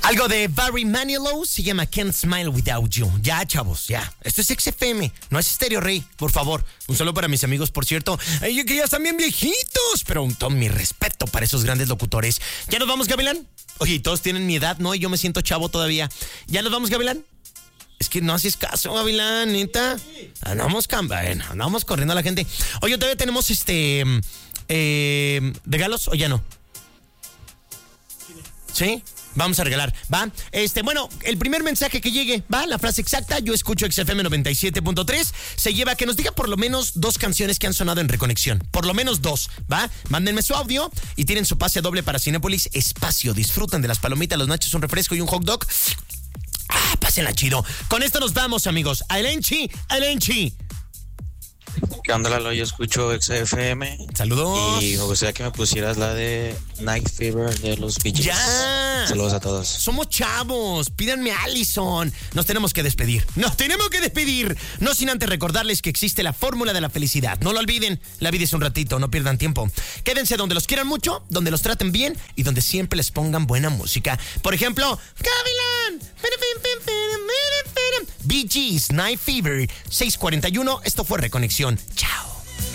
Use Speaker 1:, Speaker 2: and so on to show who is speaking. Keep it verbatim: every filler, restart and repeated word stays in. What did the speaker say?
Speaker 1: Algo de Barry Manilow se llama Can't Smile Without You. Ya, chavos, ya. Esto es X F M, no es Stereo Rey, por favor. Un saludo para mis amigos, por cierto, ellos que ya están bien viejitos, pero un todo mi respeto para esos grandes locutores. ¿Ya nos vamos, Gavilán? Oye, todos tienen mi edad, ¿no? Y yo me siento chavo todavía. ¿Ya nos vamos, Gavilán? Es que no haces caso, Gavilán, neta. Andamos, bueno, andamos corriendo a la gente. Oye, todavía tenemos este... Eh, ¿regalos o ya no? ¿Sí? Vamos a regalar, ¿va? Este, bueno, el primer mensaje que llegue, ¿va? La frase exacta, yo escucho X F M noventa y siete punto tres, se lleva a que nos diga por lo menos dos canciones que han sonado en Reconexión. Por lo menos dos, ¿va? Mándenme su audio y tienen su pase doble para Cinépolis Espacio. Disfruten de las palomitas, los nachos, un refresco y un hot dog. Ah, pásenla chido. Con esto nos vamos, amigos. Aelenchi, Aelenchi.
Speaker 2: ¿Qué onda, Lalo? Yo escucho X F M.
Speaker 1: Saludos.
Speaker 2: Y me gustaría que me pusieras la de Night Fever de los Bee Gees.
Speaker 1: ¡Ya!
Speaker 2: Saludos a todos.
Speaker 1: Somos chavos. Pídanme a Allison. Nos tenemos que despedir. Nos tenemos que despedir. No sin antes recordarles que existe la fórmula de la felicidad. No lo olviden. La vida es un ratito. No pierdan tiempo. Quédense donde los quieran mucho, donde los traten bien y donde siempre les pongan buena música. Por ejemplo, Gavilán. Bee Gees, Night Fever, seis cuarenta y uno. Esto fue Reconexión. Chao.